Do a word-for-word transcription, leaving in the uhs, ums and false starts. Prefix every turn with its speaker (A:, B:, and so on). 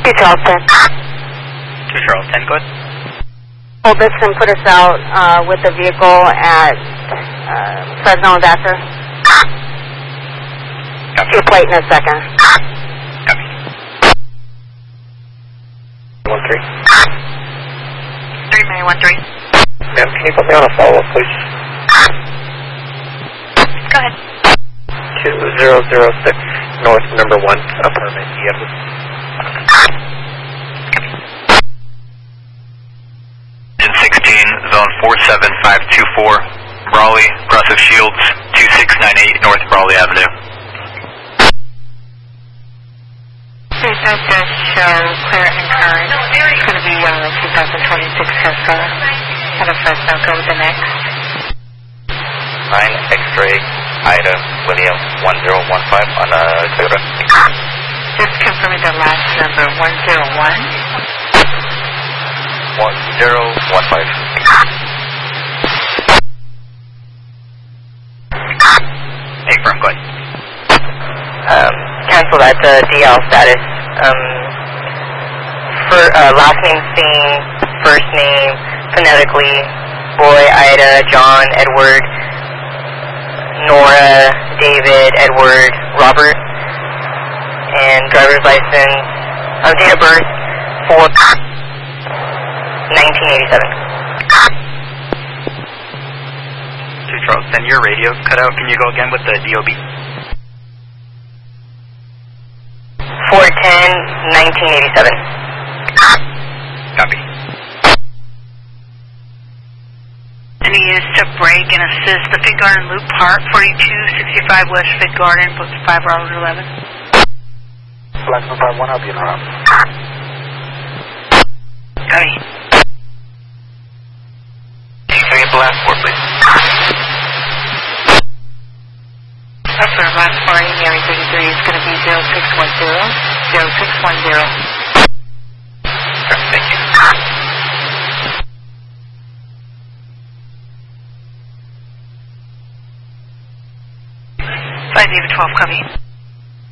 A: two Charles ten.
B: two Charles ten, go ahead.
A: Hold this and put us out uh, with the vehicle at uh, Fresno and Vassar.
B: Copy.
A: Your plate in a second.
B: Copy.
C: one three.
A: three Mary one three.
C: Ma'am, can you put me on a follow-up, please?
A: Go ahead.
C: two zero zero six North number one, apartment E F.
B: Engine sixteen, zone four seven five two four, Raleigh, cross of Shields, two six nine eight North Raleigh Avenue.
A: Please don't just show clear and current. It's going to be uh, two thousand twenty-six Tesla. Out of Fresno, go to the next.
C: nine X-ray, Ida, William, one zero one five on a Toyota.
A: Just confirming the last number, one zero one.
C: one zero one five.
B: Hey, firm, go ahead.
D: Um, cancel that uh, D L status. Um, for uh, last name Singh, first name phonetically, boy, Ida, John, Edward, Nora, David, Edward, Robert, and driver's license, uh, date of birth for nineteen eighty-seven.
B: two Charles ten, your radio cut out. Can you go again with the D O B?
D: four ten, nineteen eighty-seven.
B: Copy.
A: Any use to brake and assist the Fig Garden Loop Park, forty-two sixty-five West Fig Garden, book five hours eleven.
C: Black number one, I'll be in around.
D: Copy.
C: Can you blast four, please?
A: That's our last party, Mary thirty-three, is going to be zero six one zero, zero six one zero.
C: Sure, thank you.
A: five David twelve, copy.